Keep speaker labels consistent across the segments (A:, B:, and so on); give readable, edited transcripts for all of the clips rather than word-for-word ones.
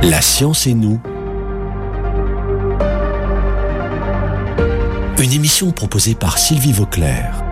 A: La science et nous. Une émission proposée par Sylvie Vauclair.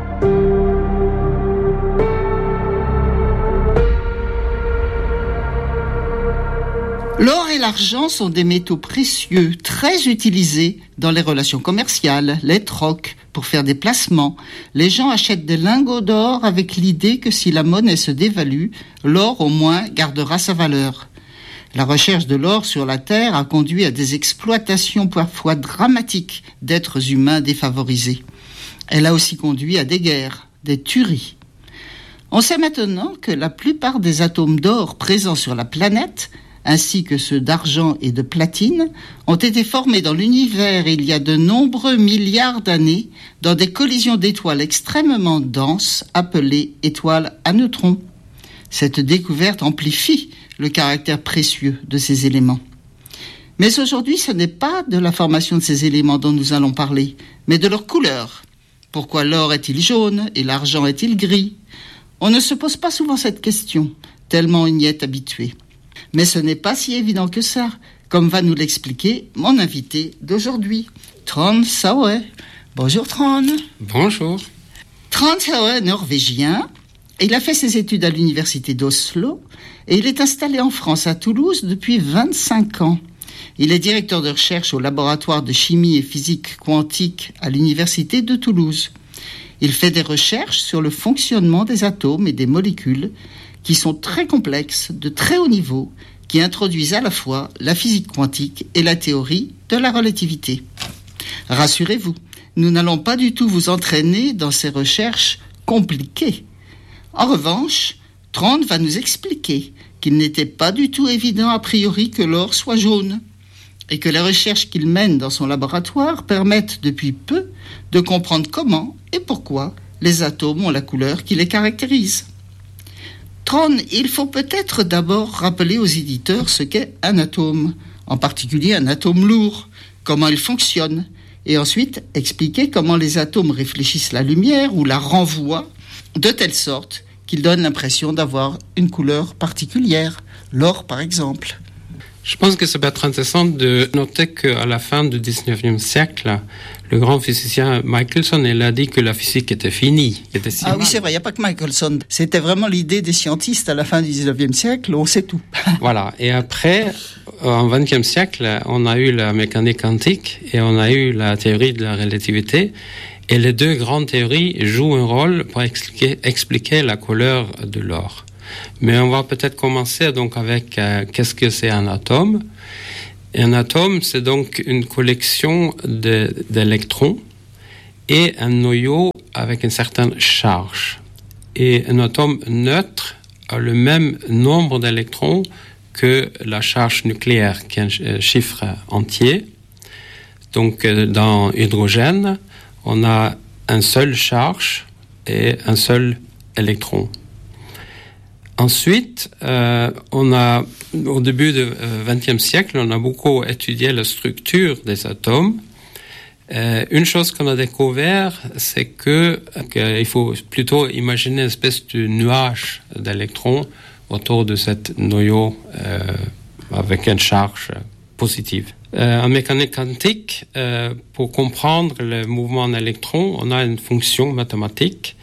B: L'or et l'argent sont des métaux précieux, très utilisés dans les relations commerciales, les trocs, pour faire des placements. Les gens achètent des lingots d'or avec l'idée que si la monnaie se dévalue, l'or au moins gardera sa valeur. La recherche de l'or sur la Terre a conduit à des exploitations parfois dramatiques d'êtres humains défavorisés. Elle a aussi conduit à des guerres, des tueries. On sait maintenant que la plupart des atomes d'or présents sur la planète, ainsi que ceux d'argent et de platine, ont été formés dans l'univers il y a de nombreux milliards d'années dans des collisions d'étoiles extrêmement denses appelées étoiles à neutrons. Cette découverte amplifie le caractère précieux de ces éléments. Mais aujourd'hui, ce n'est pas de la formation de ces éléments dont nous allons parler, mais de leur couleur. Pourquoi l'or est-il jaune et l'argent est-il gris ? On ne se pose pas souvent cette question, tellement on y est habitué. Mais ce n'est pas si évident que ça, comme va nous l'expliquer mon invité d'aujourd'hui, Trond Sauer. Bonjour Trond.
C: Bonjour.
B: Trond Sauer est norvégien. Il a fait ses études à l'université d'Oslo et il est installé en France, à Toulouse, depuis 25 ans. Il est directeur de recherche au laboratoire de chimie et physique quantique à l'université de Toulouse. Il fait des recherches sur le fonctionnement des atomes et des molécules qui sont très complexes, de très haut niveau, qui introduisent à la fois la physique quantique et la théorie de la relativité. Rassurez-vous, nous n'allons pas du tout vous entraîner dans ces recherches compliquées. En revanche, Trond va nous expliquer qu'il n'était pas du tout évident a priori que l'or soit jaune et que les recherches qu'il mène dans son laboratoire permettent depuis peu de comprendre comment et pourquoi les atomes ont la couleur qui les caractérise. Trond, il faut peut-être d'abord rappeler aux éditeurs ce qu'est un atome, en particulier un atome lourd, comment il fonctionne, et ensuite expliquer comment les atomes réfléchissent la lumière ou la renvoient de telle sorte qu'il donne l'impression d'avoir une couleur particulière, l'or par exemple.
C: Je pense que ça peut être intéressant de noter qu'à la fin du 19e siècle, le grand physicien Michelson, il a dit que la physique était finie.
B: Oui, c'est vrai, il n'y a pas que Michelson. C'était vraiment l'idée des scientistes à la fin du 19e siècle, on sait tout.
C: Voilà, et après, en 20e siècle, on a eu la mécanique quantique et on a eu la théorie de la relativité. Et les deux grandes théories jouent un rôle pour expliquer la couleur de l'or. Mais on va peut-être commencer donc avec qu'est-ce que c'est un atome. Et un atome, c'est donc une collection d'électrons et un noyau avec une certaine charge. Et un atome neutre a le même nombre d'électrons que la charge nucléaire, qui est un chiffre entier. Donc dans hydrogène, on a un seul charge et un seul électron. Ensuite, au début du XXe siècle, on a beaucoup étudié la structure des atomes. Une chose qu'on a découvert, c'est qu'il faut plutôt imaginer une espèce de nuage d'électrons autour de cet noyau avec une charge positive. En mécanique quantique, pour comprendre le mouvement d'électrons, on a une fonction mathématique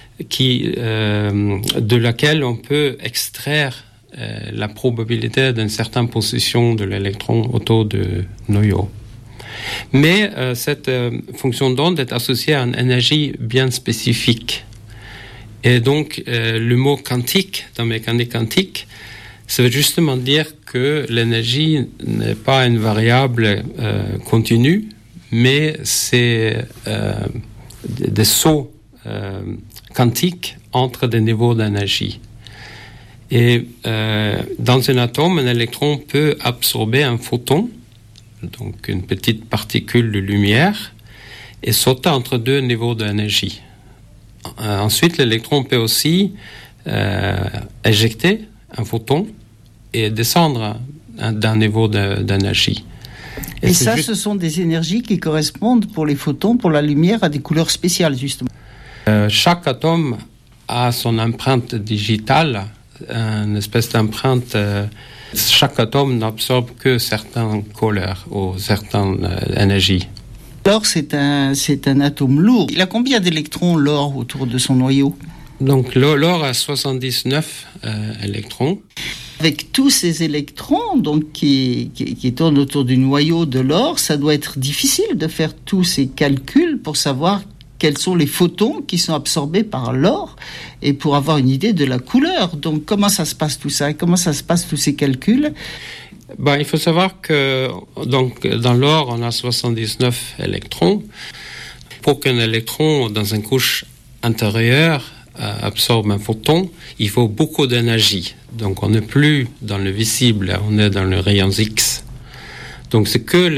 C: de laquelle on peut extraire la probabilité d'une certaine position de l'électron autour du noyau. Mais cette fonction d'onde est associée à une énergie bien spécifique. Et donc, le mot quantique dans mécanique quantique, ça veut justement dire que l'énergie n'est pas une variable continue, mais c'est des sauts quantiques entre des niveaux d'énergie. Et dans un atome, un électron peut absorber un photon, donc une petite particule de lumière, et sauter entre deux niveaux d'énergie. Ensuite, l'électron peut aussi éjecter un photon et descendre d'un niveau d'énergie.
B: Et ça, ce sont des énergies qui correspondent pour les photons, pour la lumière, à des couleurs spéciales, justement.
C: Chaque atome a son empreinte digitale, une espèce d'empreinte Chaque atome n'absorbe que certaines couleurs ou certaines énergies.
B: L'or, c'est un atome lourd. Il a combien d'électrons, l'or, autour de son noyau ?
C: Donc l'or a 79 électrons.
B: Avec tous ces électrons donc, qui tournent autour du noyau de l'or, ça doit être difficile de faire tous ces calculs pour savoir quels sont les photons qui sont absorbés par l'or et pour avoir une idée de la couleur. Donc comment ça se passe tout ça ? Comment ça se passe tous ces calculs ?
C: Il faut savoir que donc, dans l'or, on a 79 électrons. Pour qu'un électron dans une couche intérieure absorbe un photon, il faut beaucoup d'énergie. Donc on n'est plus dans le visible, on est dans le rayon X. Donc c'est que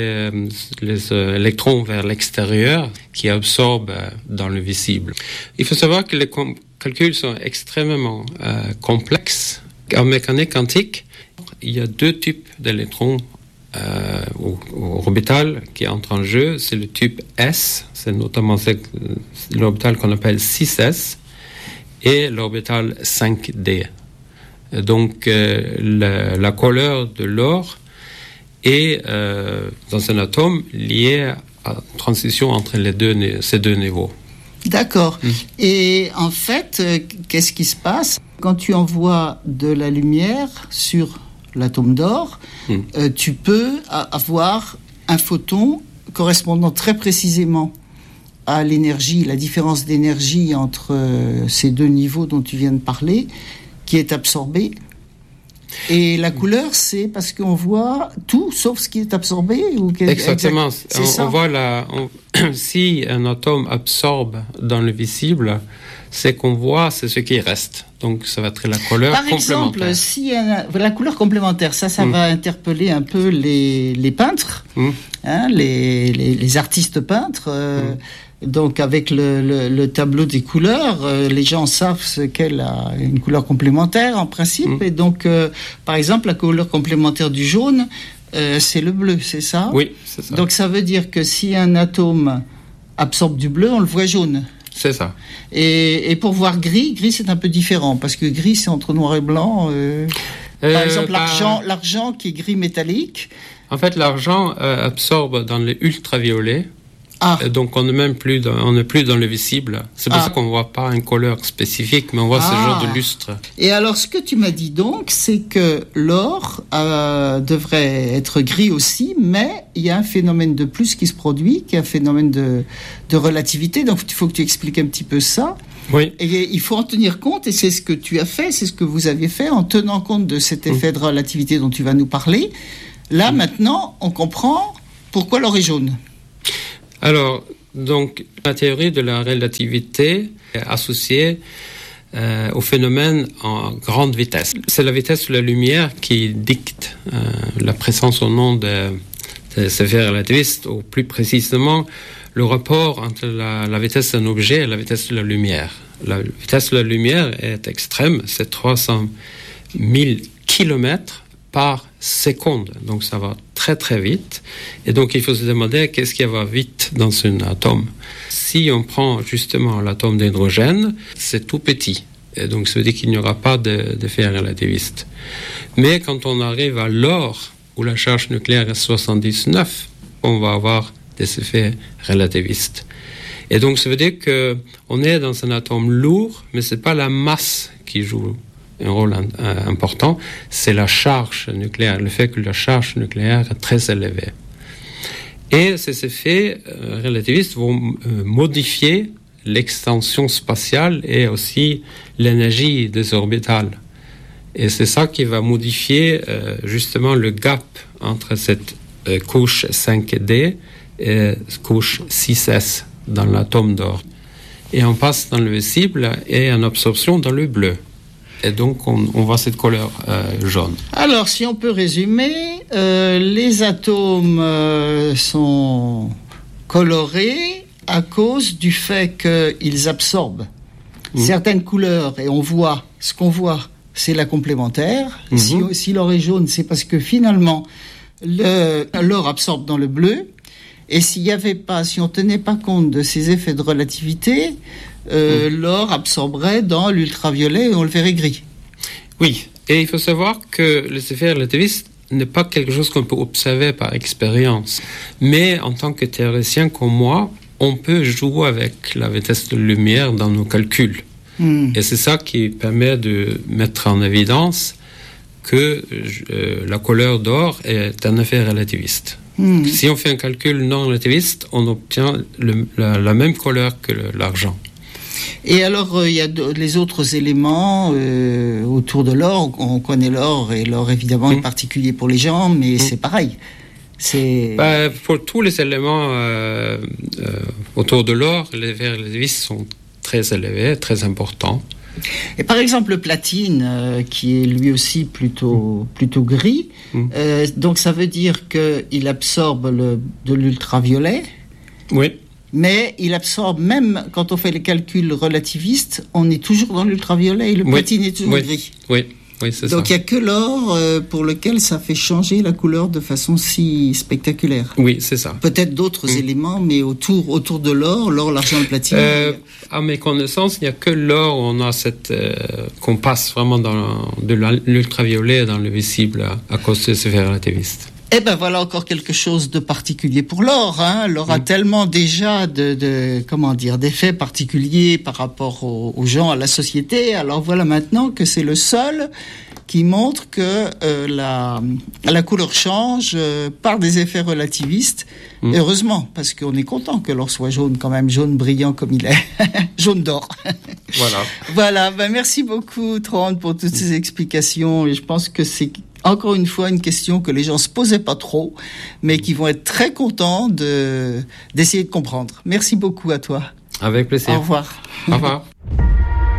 C: les électrons vers l'extérieur qui absorbent dans le visible. Il faut savoir que les calculs sont extrêmement complexes. En mécanique quantique, il y a deux types d'électrons au orbital qui entrent en jeu. C'est le type S, c'est notamment l'orbital qu'on appelle 6S, et l'orbital 5D. Donc la couleur de l'or est dans un atome liée à la transition entre ces deux niveaux.
B: D'accord. Et en fait, qu'est-ce qui se passe quand tu envoies de la lumière sur l'atome d'or, tu peux avoir un photon correspondant très précisément à l'énergie, la différence d'énergie entre ces deux niveaux dont tu viens de parler, qui est absorbée. Et la couleur, c'est parce qu'on voit tout sauf ce qui est absorbé ou
C: Exactement. On voit si un atome absorbe dans le visible, c'est qu'on voit, c'est ce qui reste. Donc, ça va être la couleur complémentaire.
B: Par exemple, si la couleur complémentaire, ça va interpeller un peu les peintres, les artistes peintres. Donc, avec le tableau des couleurs, les gens savent ce qu'est une couleur complémentaire, en principe. Et donc, par exemple, la couleur complémentaire du jaune, c'est le bleu, c'est ça ?
C: Oui, c'est ça.
B: Donc, ça veut dire que si un atome absorbe du bleu, on le voit jaune.
C: C'est ça.
B: Et pour voir gris, c'est un peu différent, parce que gris, c'est entre noir et blanc. Par exemple, l'argent qui est gris métallique.
C: En fait, l'argent absorbe dans les ultraviolets. Donc, on n'est plus dans le visible. C'est pour ça qu'on ne voit pas une couleur spécifique, mais on voit ce genre de lustre.
B: Et alors, ce que tu m'as dit donc, c'est que l'or devrait être gris aussi, mais il y a un phénomène de plus qui se produit, qui est un phénomène de relativité. Donc, il faut que tu expliques un petit peu ça.
C: Oui.
B: Et il faut en tenir compte, et c'est ce que tu as fait, c'est ce que vous aviez fait, en tenant compte de cet effet de relativité dont tu vas nous parler. Là, maintenant, on comprend pourquoi l'or est jaune.
C: Alors, donc, la théorie de la relativité est associée au phénomène en grande vitesse. C'est la vitesse de la lumière qui dicte la présence ou non de ces effets relativistes, ou plus précisément, le rapport entre la vitesse d'un objet et la vitesse de la lumière. La vitesse de la lumière est extrême, c'est 300 000 km par seconde. Donc ça va très très vite. Et donc il faut se demander qu'est-ce qui va vite dans un atome. Si on prend justement l'atome d'hydrogène, c'est tout petit. Et donc ça veut dire qu'il n'y aura pas d'effet relativiste. Mais quand on arrive à l'or, où la charge nucléaire est 79, on va avoir des effets relativistes. Et donc ça veut dire qu'on est dans un atome lourd, mais c'est pas la masse qui joue un rôle important, c'est la charge nucléaire, le fait que la charge nucléaire est très élevée. Et ces effets relativistes vont modifier l'extension spatiale et aussi l'énergie des orbitales. Et c'est ça qui va modifier justement le gap entre cette couche 5D et couche 6S dans l'atome d'or. Et on passe dans le visible et en absorption dans le bleu. Et donc, on voit cette couleur jaune.
B: Alors, si on peut résumer, les atomes sont colorés à cause du fait qu'ils absorbent certaines couleurs. Et on voit, ce qu'on voit, c'est la complémentaire. Si l'or est jaune, c'est parce que finalement, l'or absorbe dans le bleu. Et si on tenait pas compte de ces effets de relativité, l'or absorberait dans l'ultraviolet et on le verrait gris.
C: Oui, Et il faut savoir que les effets relativistes n'est pas quelque chose qu'on peut observer par expérience. Mais en tant que théoricien comme moi, on peut jouer avec la vitesse de lumière dans nos calculs. Et c'est ça qui permet de mettre en évidence que la couleur d'or est un effet relativiste. Si on fait un calcul non relativiste, on obtient la même couleur que l'argent.
B: Et alors, il y a les autres éléments autour de l'or. On connaît l'or, et l'or, évidemment, est particulier pour les gens, mais c'est pareil.
C: Pour tous les éléments autour de l'or, les effets relativistes sont très élevés, très importants.
B: Et par exemple, le platine, qui est lui aussi plutôt gris, donc ça veut dire qu'il absorbe de l'ultraviolet.
C: Oui.
B: Mais il absorbe, même quand on fait les calculs relativistes, on est toujours dans l'ultraviolet et le platine est toujours gris.
C: Oui, c'est ça.
B: Donc il n'y a que l'or pour lequel ça fait changer la couleur de façon si spectaculaire.
C: Oui, c'est ça.
B: Peut-être d'autres éléments, mais autour de l'or, l'argent, le platine.
C: À mes connaissances, il n'y a que l'or où on a qu'on passe vraiment de l'ultraviolet dans le visible à cause de ces effets relativistes.
B: Eh ben voilà encore quelque chose de particulier pour l'or. L'or a tellement déjà d'effets particuliers par rapport aux gens, à la société. Alors voilà maintenant que c'est le seul qui montre que la couleur change par des effets relativistes. Heureusement, parce qu'on est content que l'or soit jaune quand même, jaune brillant comme il est, jaune d'or. Voilà. Merci beaucoup, Trond, pour toutes ces explications. Et je pense que c'est encore une fois une question que les gens se posaient pas trop, mais qui vont être très contents d'essayer de comprendre. Merci beaucoup à toi.
C: Avec plaisir.
B: Au revoir.
C: Au revoir.